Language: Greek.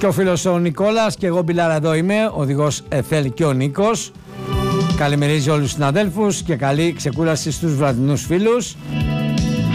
Και ο φίλος ο Νικόλας και εγώ Μπιλάρα εδώ είμαι, οδηγός Εθέλ και ο Νίκος. Καλημερίζει όλους τους συναδέλφους και καλή ξεκούραση στους βραδινούς φίλους.